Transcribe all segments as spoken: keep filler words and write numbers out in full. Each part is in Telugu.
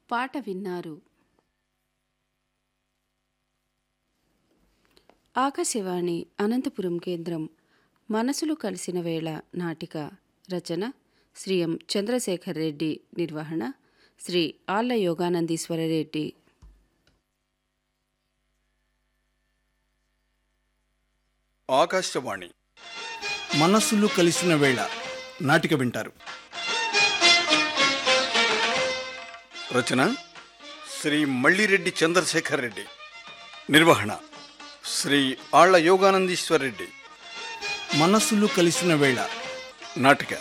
పాట విన్నారు. ఆకాశవాణి అనంతపురం కేంద్రం మనసులు కలిసిన వేళ నాటిక రచన శ్రీ ఎం చంద్రశేఖర్ రెడ్డి, నిర్వహణ శ్రీ ఆళ్ల యోగానందీశ్వర రెడ్డి. ఆకాశవాణి మనస్సులు కలిసిన వేళ నాటిక వింటారు. రచన శ్రీ మల్లిరెడ్డి చంద్రశేఖర్ రెడ్డి, నిర్వహణ శ్రీ ఆళ్ల యోగానందీశ్వర రెడ్డి. మనస్సులు కలిసిన వేళ నాటిక.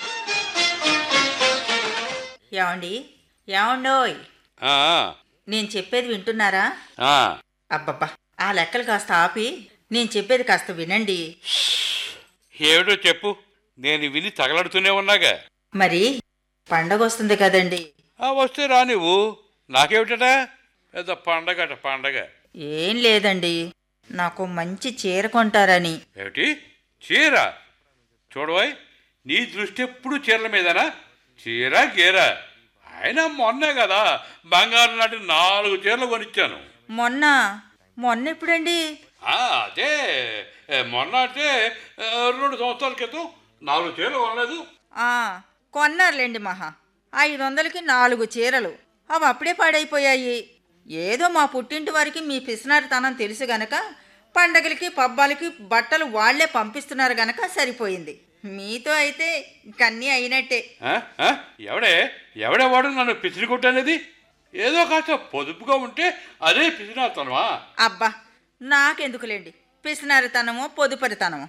ఏమండి ఏమండోయ్, నేను చెప్పేది వింటున్నారా? అబ్బబ్బా, ఆ లెక్కలు కాస్త ఆపి నేను చెప్పేది కాస్త వినండి. ఏమిటో చెప్పు, నేను విని తగలడుతూనే ఉన్నాగా. మరి పండగ వస్తుంది కదండి. వస్తే రా నువ్వు, నాకేమిటట పెద్ద పండగట పండగ. ఏం లేదండి, నాకు మంచి చీర కొంటారని. ఏమిటి చీర? చూడవాయ్, నీ దృష్టి ఎప్పుడు చీరల మీదనా? చీర గీర అయినా మొన్నే కదా బంగారు నాటి నాలుగు చీరలు కొనిచ్చాను. మొన్న మొన్న ఎప్పుడండి? అదే మొన్న అంటే రెండు సంవత్సరాల క్రితం నాలుగు చీరలు కొనలేదు. కొన్నారులేండి మహా, ఐదు వందలకి నాలుగు చీరలు. అవి అప్పుడే పాడైపోయాయి. ఏదో మా పుట్టింటి వారికి మీ పిసినారితనం తెలుసు గనక పండగలకి పబ్బాలకి బట్టలు వాళ్లే పంపిస్తున్నారు గనక సరిపోయింది. మీతో అయితే కన్నీ అయినట్టే. ఎవడే ఎవడే వాడు నన్ను పిసిరి కొట్టనేది? ఏదో కాస్త పొదుపుగా ఉంటే అదే పిసినారితనమా? అబ్బా, నాకెందుకులేండి పిసినారితనమో పొదుపరితనమో.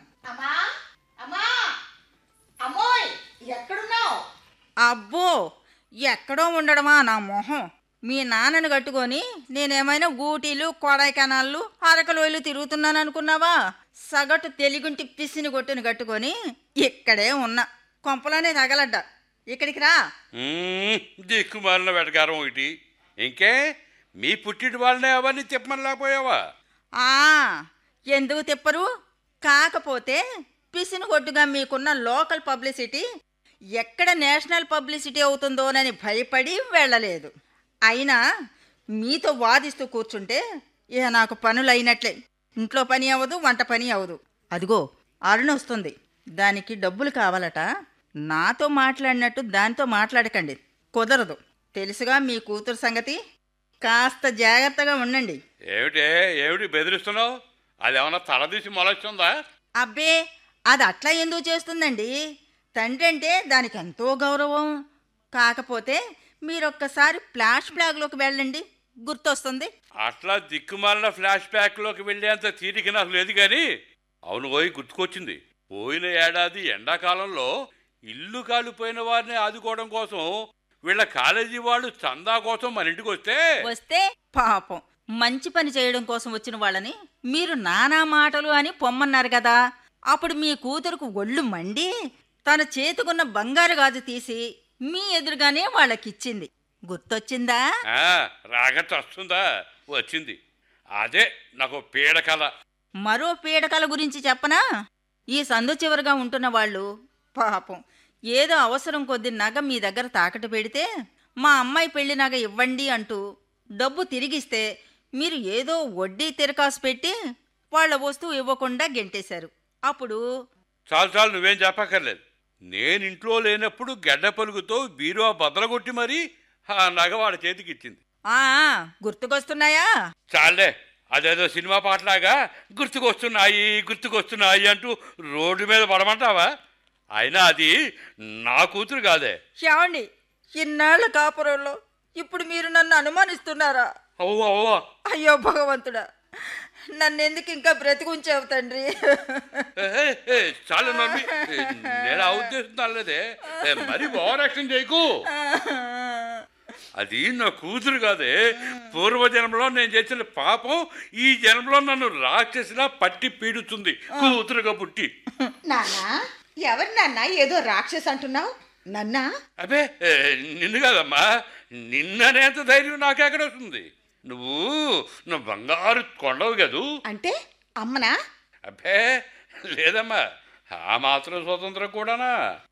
అబ్బో, ఎక్కడో ఉండడమా నా మొహం. మీ నాన్నను కట్టుకొని నేనేమైనా గూటీలు కొడైకెనాళ్ళు అరకలోయలు తిరుగుతున్నాను అనుకున్నావా? సగటు తెలుగుంటి పిసిని కొట్టుని కట్టుకొని ఇక్కడే ఉన్నా. కొంపలోనే తగలడ్డా. ఇక్కడికి రా. దిక్కుమాలిన వెటకారం ఒకటి. ఇంకే మీ పుట్టిటి వాళ్ళనే అవన్నీ తిప్పమనిలేకపోయావా? ఎందుకు తిప్పరు? కాకపోతే పిసిని కొట్టుగా మీకున్న లోకల్ పబ్లిసిటీ ఎక్కడ నేషనల్ పబ్లిసిటీ అవుతుందోనని భయపడి వెళ్ళలేదు. అయినా మీతో వాదిస్తూ కూర్చుంటే ఇక నాకు పనులు అయినట్లే. ఇంట్లో పని అవ్వదు, వంట పని అవ్వదు. అదిగో అరుణ వస్తుంది, దానికి డబ్బులు కావాలట. నాతో మాట్లాడినట్టు దానితో మాట్లాడకండి, కుదరదు. తెలుసుగా మీ కూతురు సంగతి. కాస్త జాగ్రత్తగా ఉండండి. ఏమిటే ఏమిటి బెదిరిస్తున్నావు? అదేమన్నా తలదీసి మొలొచ్చిందా? అబ్బే, అది అట్లా ఎందుకు చేస్తుందండి? తండ్రి అంటే దానికి ఎంతో గౌరవం. కాకపోతే మీరొక్కసారి ఫ్లాష్ బ్యాక్లోకి వెళ్ళండి, గుర్తొస్తుంది. అట్లా దిక్కుమాలిన ఫ్లాష్ బ్యాక్లోకి వెళ్ళేంత తీరిక నాకు లేదు. కానీ అవును పోయి గుర్తుకొచ్చింది. పోయిన ఏడాది ఎండాకాలంలో ఇల్లు కాలిపోయిన వారిని ఆదుకోవడం కోసం వీళ్ళ కాలేజీ వాళ్ళు చందా కోసం మన ఇంటికి వస్తే వస్తే పాపం మంచి పని చేయడం కోసం వచ్చిన వాళ్ళని మీరు నానా మాటలు అని పొమ్మన్నారు కదా. అప్పుడు మీ కూతురుకు ఒళ్ళు మండి తన చేతుకున్న బంగారు గాజు తీసి మీ ఎదురుగానే వాళ్ళకిచ్చింది. గుర్తొచ్చిందా? రాగత వస్తుందా? వచ్చింది. అదే నాకు పీడకల. మరో పీడకల గురించి చెప్పనా? ఈ సందు చివరిగా ఉంటున్న వాళ్ళు పాపం ఏదో అవసరం కొద్ది నగ మీ దగ్గర తాకట్టు పెడితే మా అమ్మాయి పెళ్లి నగ ఇవ్వండి అంటూ డబ్బు తిరిగిస్తే మీరు ఏదో వడ్డీ తిరకాసు పెట్టి వాళ్ళ వస్తువు ఇవ్వకుండా గెంటేశారు. అప్పుడు చాలు చాలు, నువ్వేం చెప్పక్కర్లేదు. నేను ఇంట్లో లేనప్పుడు గడ్డ పలుగుతో బీరువా బద్దలగొట్టి మరీ ఆ నగ వాడి చేతికి ఇచ్చింది. ఆ గుర్తుకొస్తున్నాయా? చాలే, అదేదో సినిమా పాటలాగా గుర్తుకొస్తున్నాయి గుర్తుకొస్తున్నాయి అంటూ రోడ్డు మీద పడమంటావా? అయినా అది నా కూతురు కాదే. ఏమండి, ఇన్నాళ్ల కాపురంలో ఇప్పుడు మీరు నన్ను అనుమానిస్తున్నారా? అవ్వా అవ్వా, అయ్యో భగవంతుడా, నన్నెందుకు ఇంకా బ్రతికుంచావు తండ్రి? చాలు మమ్మీ, నేను ఆ ఉద్దేశం లేదే. మరి ఓవర్ యాక్షన్ చేయకు. అది నా కూతురు కాదే. పూర్వజన్మలో నేను చేసిన పాపం ఈ జన్మలో నన్ను రాక్షసిలా పట్టి పీడుతుంది కూతురుగా పుట్టి. నాన్నా, ఎవరు నాన్న ఏదో రాక్షస్ అంటున్నావు? నన్నా? అబ్బే, నిన్ను కాదమ్మా, నిన్ననేంత ధైర్యం నాకెక్కడ వస్తుంది? నువ్వు నువ్వు బంగారు కొండవు కదూ. అంటే అమ్మనా? అబ్బే లేదమ్మా, ఆ మాత్రం స్వతంత్రం కూడానా?